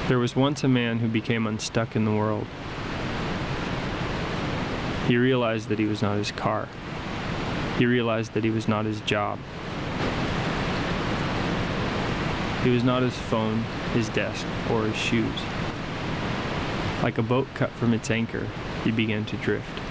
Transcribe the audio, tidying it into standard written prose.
There was once a man who became unstuck in the world. He realized that he was not his car. He realized that he was not his job. He was not his phone, his desk, or his shoes. Like a boat cut from its anchor, he began to drift.